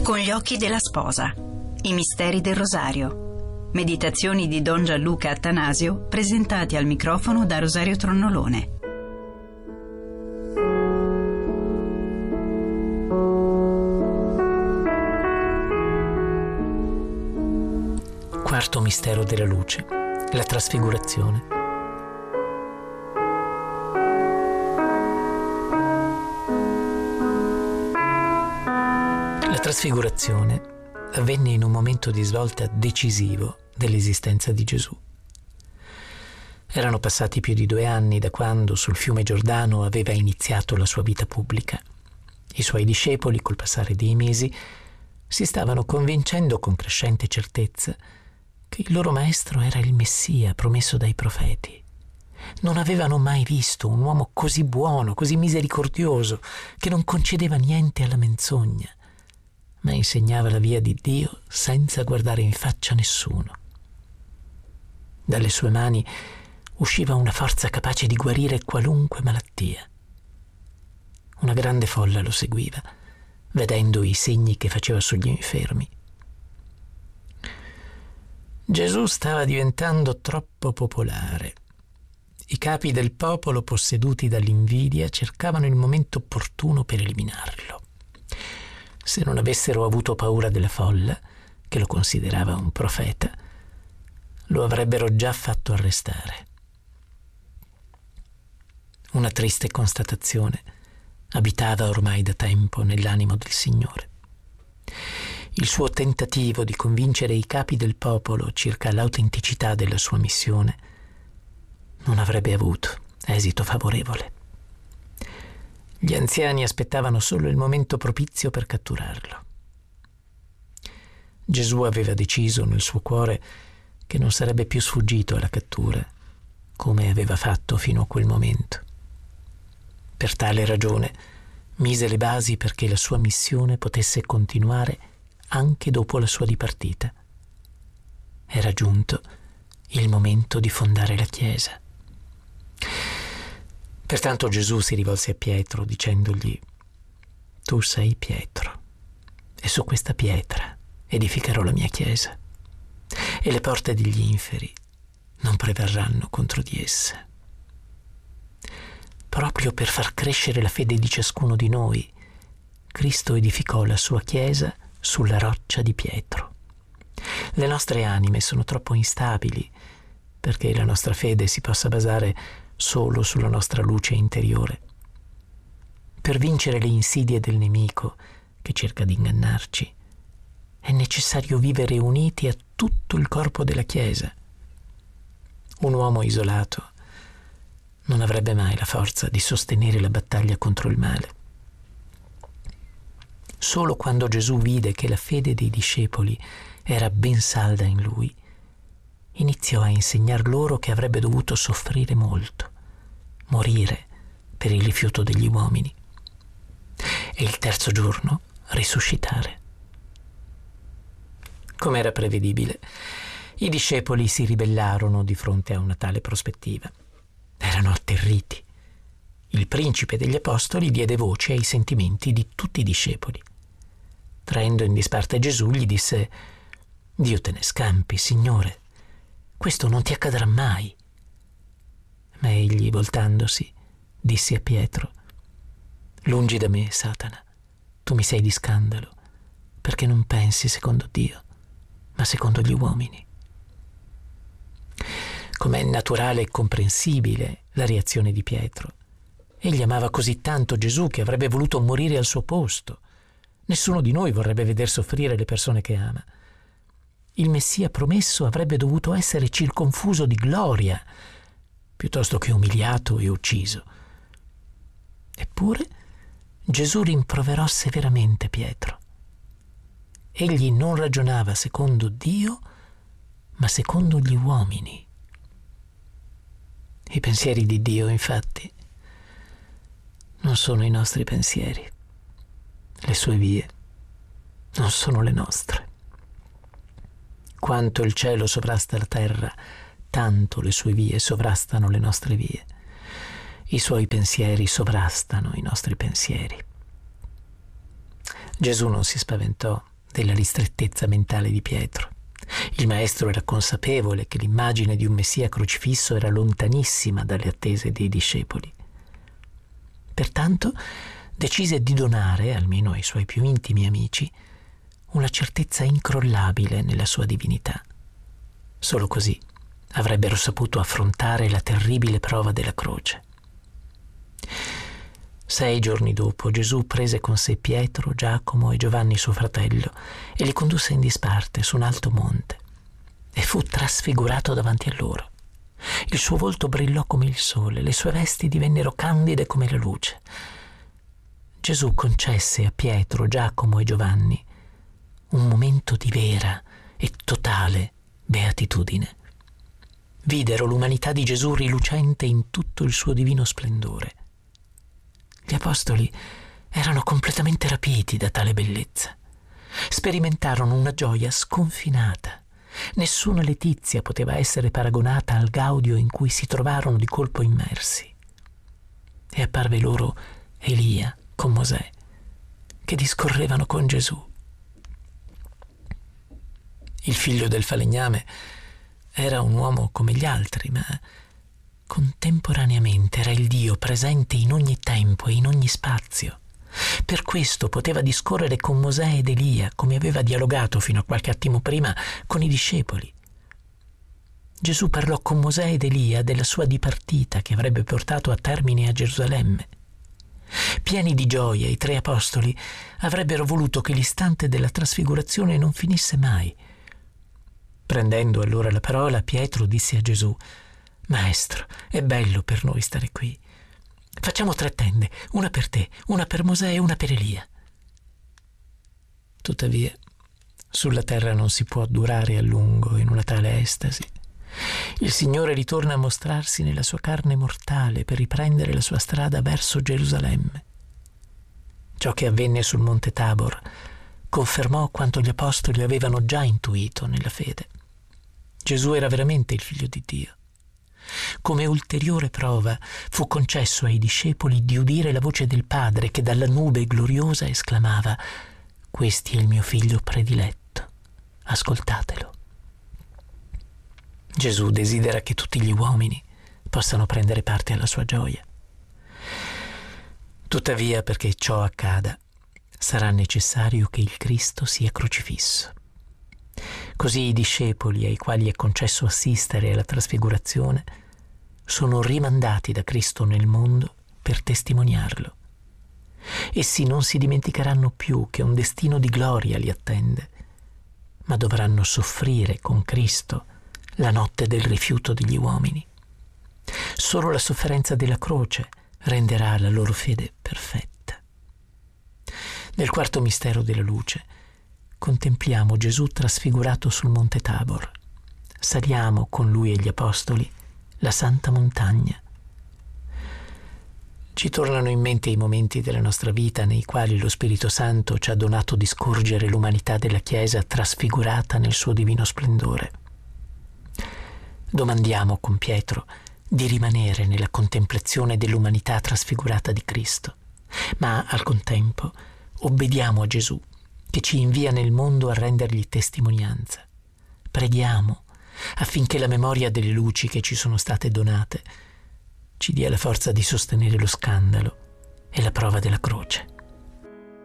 Con gli occhi della sposa. I misteri del rosario. Meditazioni di Don Gianluca Attanasio presentati al microfono da Rosario Tronnolone. Quarto mistero della luce, la trasfigurazione. La trasfigurazione avvenne in un momento di svolta decisivo dell'esistenza di Gesù. Erano passati più di 2 anni da quando sul fiume Giordano aveva iniziato la sua vita pubblica. I suoi discepoli, col passare dei mesi, si stavano convincendo con crescente certezza che il loro maestro era il Messia promesso dai profeti. Non avevano mai visto un uomo così buono, così misericordioso, che non concedeva niente alla menzogna, ma insegnava la via di Dio senza guardare in faccia nessuno. Dalle sue mani usciva una forza capace di guarire qualunque malattia. Una grande folla lo seguiva, vedendo i segni che faceva sugli infermi. Gesù stava diventando troppo popolare. I capi del popolo, posseduti dall'invidia, cercavano il momento opportuno per eliminarlo. Se non avessero avuto paura della folla, che lo considerava un profeta, lo avrebbero già fatto arrestare. Una triste constatazione abitava ormai da tempo nell'animo del Signore. Il suo tentativo di convincere i capi del popolo circa l'autenticità della sua missione non avrebbe avuto esito favorevole. Gli anziani aspettavano solo il momento propizio per catturarlo. Gesù aveva deciso nel suo cuore che non sarebbe più sfuggito alla cattura, come aveva fatto fino a quel momento. Per tale ragione mise le basi perché la sua missione potesse continuare anche dopo la sua dipartita. Era giunto il momento di fondare la Chiesa. Pertanto Gesù si rivolse a Pietro dicendogli: «Tu sei Pietro, e su questa pietra edificherò la mia Chiesa, e le porte degli inferi non prevarranno contro di essa». Proprio per far crescere la fede di ciascuno di noi, Cristo edificò la sua Chiesa sulla roccia di Pietro. Le nostre anime sono troppo instabili perché la nostra fede si possa basare solo sulla nostra luce interiore. Per vincere le insidie del nemico che cerca di ingannarci, è necessario vivere uniti a tutto il corpo della Chiesa. Un uomo isolato non avrebbe mai la forza di sostenere la battaglia contro il male. Solo quando Gesù vide che la fede dei discepoli era ben salda in lui, iniziò a insegnar loro che avrebbe dovuto soffrire molto, morire per il rifiuto degli uomini e il terzo giorno risuscitare. Come era prevedibile, i discepoli si ribellarono di fronte a una tale prospettiva. Erano atterriti. Il principe degli apostoli diede voce ai sentimenti di tutti i discepoli. Traendo in disparte Gesù, gli disse: «Dio te ne scampi, Signore, questo non ti accadrà mai». Ma egli, voltandosi, disse a Pietro: «Lungi da me, Satana, tu mi sei di scandalo, perché non pensi secondo Dio, ma secondo gli uomini». Com'è naturale e comprensibile la reazione di Pietro. Egli amava così tanto Gesù che avrebbe voluto morire al suo posto. Nessuno di noi vorrebbe veder soffrire le persone che ama. Il Messia promesso avrebbe dovuto essere circonfuso di gloria, piuttosto che umiliato e ucciso. Eppure Gesù rimproverò severamente Pietro. Egli non ragionava secondo Dio, ma secondo gli uomini. I pensieri di Dio, infatti, non sono i nostri pensieri. Le sue vie non sono le nostre. Quanto il cielo sovrasta la terra, tanto le sue vie sovrastano le nostre vie. I suoi pensieri sovrastano i nostri pensieri. Gesù non si spaventò della ristrettezza mentale di Pietro. Il maestro era consapevole che l'immagine di un Messia crocifisso era lontanissima dalle attese dei discepoli. Pertanto decise di donare, almeno ai suoi più intimi amici, una certezza incrollabile nella sua divinità. Solo così avrebbero saputo affrontare la terribile prova della croce. 6 giorni dopo Gesù prese con sé Pietro, Giacomo e Giovanni suo fratello e li condusse in disparte su un alto monte e fu trasfigurato davanti a loro. Il suo volto brillò come il sole, le sue vesti divennero candide come la luce. Gesù concesse a Pietro, Giacomo e Giovanni un momento di vera e totale beatitudine. Videro l'umanità di Gesù rilucente in tutto il suo divino splendore. Gli apostoli erano completamente rapiti da tale bellezza. Sperimentarono una gioia sconfinata. Nessuna letizia poteva essere paragonata al gaudio in cui si trovarono di colpo immersi. E apparve loro Elia con Mosè, che discorrevano con Gesù. Il figlio del falegname era un uomo come gli altri, ma contemporaneamente era il Dio presente in ogni tempo e in ogni spazio. Per questo poteva discorrere con Mosè ed Elia, come aveva dialogato fino a qualche attimo prima con i discepoli. Gesù parlò con Mosè ed Elia della sua dipartita che avrebbe portato a termine a Gerusalemme. Pieni di gioia, i 3 apostoli avrebbero voluto che l'istante della trasfigurazione non finisse mai. Prendendo allora la parola, Pietro disse a Gesù: «Maestro, è bello per noi stare qui. Facciamo 3 tende, una per te, una per Mosè e una per Elia». Tuttavia, sulla terra non si può durare a lungo in una tale estasi. Il Signore ritorna a mostrarsi nella sua carne mortale per riprendere la sua strada verso Gerusalemme. Ciò che avvenne sul Monte Tabor confermò quanto gli apostoli avevano già intuito nella fede. Gesù era veramente il Figlio di Dio. Come ulteriore prova fu concesso ai discepoli di udire la voce del Padre che dalla nube gloriosa esclamava: «Questi è il mio Figlio prediletto, ascoltatelo». Gesù desidera che tutti gli uomini possano prendere parte alla sua gioia. Tuttavia, perché ciò accada, sarà necessario che il Cristo sia crocifisso. Così i discepoli ai quali è concesso assistere alla trasfigurazione sono rimandati da Cristo nel mondo per testimoniarlo. Essi non si dimenticheranno più che un destino di gloria li attende, ma dovranno soffrire con Cristo la notte del rifiuto degli uomini. Solo la sofferenza della croce renderà la loro fede perfetta. Nel 4° mistero della luce contempliamo Gesù trasfigurato sul Monte Tabor. Saliamo con lui e gli apostoli la santa montagna. Ci tornano in mente i momenti della nostra vita nei quali lo Spirito Santo ci ha donato di scorgere l'umanità della Chiesa trasfigurata nel suo divino splendore. Domandiamo con Pietro di rimanere nella contemplazione dell'umanità trasfigurata di Cristo, ma al contempo obbediamo a Gesù che ci invia nel mondo a rendergli testimonianza. Preghiamo affinché la memoria delle luci che ci sono state donate ci dia la forza di sostenere lo scandalo e la prova della croce.